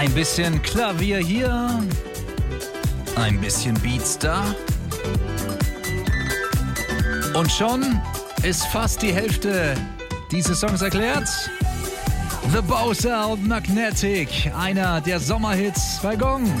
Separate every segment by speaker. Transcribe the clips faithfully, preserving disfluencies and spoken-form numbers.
Speaker 1: Ein bisschen Klavier hier, ein bisschen Beats da. Und schon ist fast die Hälfte dieses Songs erklärt. The Bowser und Magnetic, einer der Sommerhits bei Gong.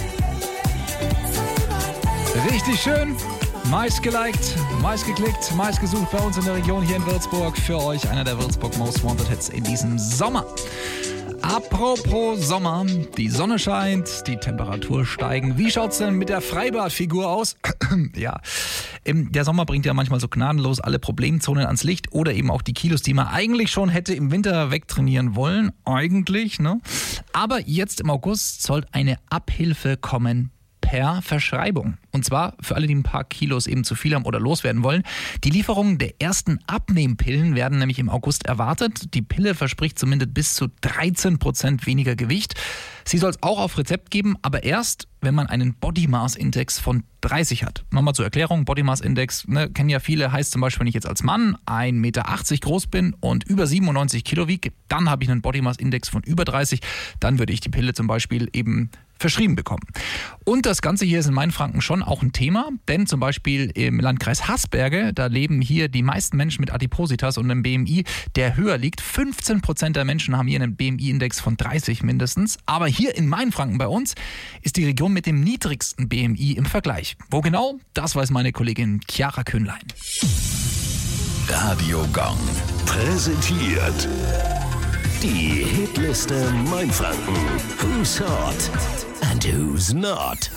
Speaker 1: Richtig schön, meist geliked, meist geklickt, meist gesucht bei uns in der Region hier in Würzburg. Für euch einer der Würzburg Most Wanted Hits in diesem Sommer. Apropos Sommer, die Sonne scheint, die Temperatur steigen. Wie schaut's denn mit der Freibadfigur aus? Ja, der Sommer bringt ja manchmal so gnadenlos alle Problemzonen ans Licht oder eben auch die Kilos, die man eigentlich schon hätte im Winter wegtrainieren wollen. Eigentlich, ne? Aber jetzt im August soll eine Abhilfe kommen per Verschreibung. Und zwar für alle, die ein paar Kilos eben zu viel haben oder loswerden wollen. Die Lieferungen der ersten Abnehmpillen werden nämlich im August erwartet. Die Pille verspricht zumindest bis zu dreizehn Prozent weniger Gewicht. Sie soll es auch auf Rezept geben, aber erst, wenn man einen Body Mass Index von dreißig hat. Nochmal zur Erklärung, Body Mass Index, ne, kennen ja viele, heißt zum Beispiel, wenn ich jetzt als Mann ein Meter achtzig groß bin und über siebenundneunzig Kilo wiege, dann habe ich einen Body Mass Index von über dreißig, dann würde ich die Pille zum Beispiel eben verschrieben bekommen. Und das Ganze hier ist in Mainfranken schon auch ein Thema, denn zum Beispiel im Landkreis Haßberge, da leben hier die meisten Menschen mit Adipositas und einem B M I, der höher liegt. fünfzehn Prozent der Menschen haben hier einen B M I-Index von dreißig mindestens. Aber hier in Mainfranken bei uns ist die Region mit dem niedrigsten B M I im Vergleich. Wo genau? Das weiß meine Kollegin Chiara Kühnlein.
Speaker 2: Radio Gong präsentiert die Hitliste Mainfranken. Who's hot and who's not?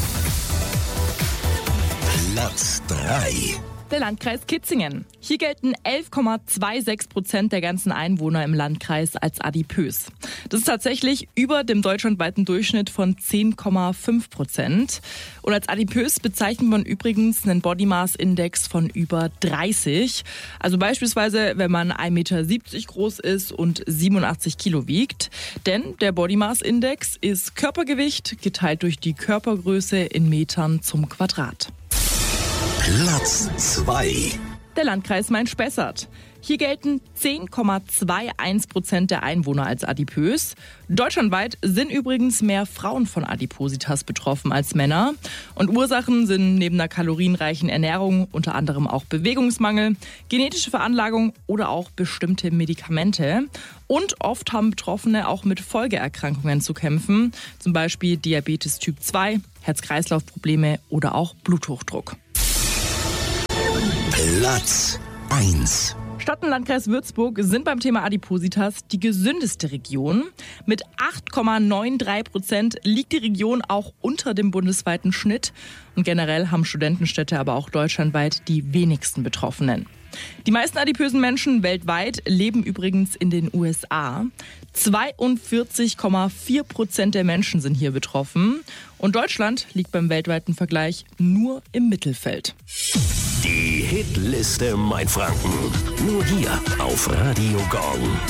Speaker 2: Platz drei.
Speaker 3: Der Landkreis Kitzingen. Hier gelten elf Komma sechsundzwanzig Prozent der ganzen Einwohner im Landkreis als adipös. Das ist tatsächlich über dem deutschlandweiten Durchschnitt von zehn Komma fünf Prozent. Und als adipös bezeichnet man übrigens einen Body Mass Index von über dreißig. Also beispielsweise, wenn man ein Meter siebzig groß ist und siebenundachtzig Kilo wiegt. Denn der Body Mass Index ist Körpergewicht geteilt durch die Körpergröße in Metern zum Quadrat.
Speaker 2: Platz zwei.
Speaker 3: Der Landkreis Main-Spessart. Hier gelten zehn Komma einundzwanzig Prozent der Einwohner als adipös. Deutschlandweit sind übrigens mehr Frauen von Adipositas betroffen als Männer. Und Ursachen sind neben einer kalorienreichen Ernährung unter anderem auch Bewegungsmangel, genetische Veranlagung oder auch bestimmte Medikamente. Und oft haben Betroffene auch mit Folgeerkrankungen zu kämpfen, zum Beispiel Diabetes Typ zwei, Herz-Kreislauf-Probleme oder auch Bluthochdruck.
Speaker 2: Platz eins.
Speaker 3: Stadt und Landkreis Würzburg sind beim Thema Adipositas die gesündeste Region. Mit acht Komma dreiundneunzig Prozent liegt die Region auch unter dem bundesweiten Schnitt. Und generell haben Studentenstädte aber auch deutschlandweit die wenigsten Betroffenen. Die meisten adipösen Menschen weltweit leben übrigens in den U S A. zweiundvierzig Komma vier Prozent der Menschen sind hier betroffen. Und Deutschland liegt beim weltweiten Vergleich nur im Mittelfeld.
Speaker 2: Die Hitliste Mainfranken. Nur hier auf Radio Gong.